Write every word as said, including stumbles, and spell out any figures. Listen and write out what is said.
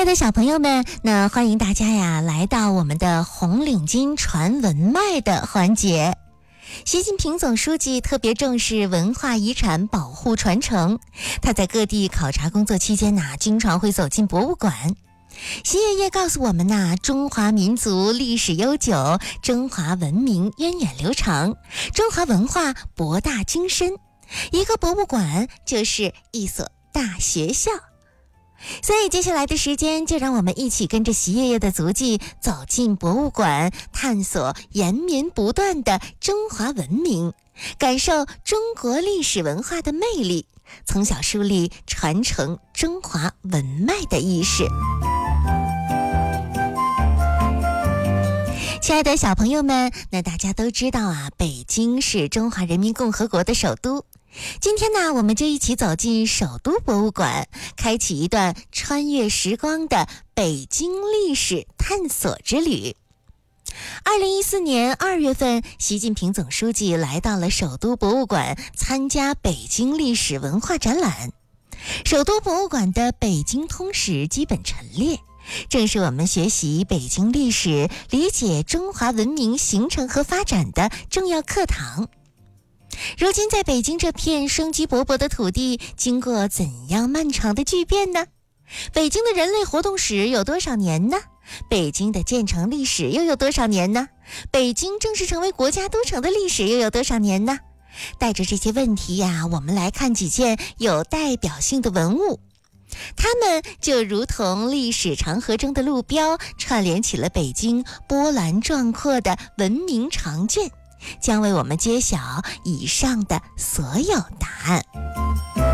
的小朋友们，那欢迎大家呀来到我们的红领巾传文脉的环节。习近平总书记特别重视文化遗产保护传承，他在各地考察工作期间呢，经常会走进博物馆。习爷爷告诉我们呐，中华民族历史悠久，中华文明源远流长，中华文化博大精深。一个博物馆就是一所大学校。所以接下来的时间，就让我们一起跟着习爷爷的足迹走进博物馆，探索延绵不断的中华文明，感受中国历史文化的魅力，从小树立传承中华文脉的意识。亲爱的小朋友们，那大家都知道啊，北京是中华人民共和国的首都。今天呢，我们就一起走进首都博物馆，开启一段穿越时光的北京历史探索之旅。二零一四年二月份，习近平总书记来到了首都博物馆参加北京历史文化展览。首都博物馆的北京通史基本陈列，正是我们学习北京历史、理解中华文明形成和发展的重要课堂。如今在北京这片生机勃勃的土地，经过怎样漫长的巨变呢？北京的人类活动史有多少年呢？北京的建成历史又有多少年呢？北京正式成为国家都城的历史又有多少年呢？带着这些问题呀，我们来看几件有代表性的文物。它们就如同历史长河中的路标，串联起了北京波澜壮阔的文明长卷，将为我们揭晓以上的所有答案。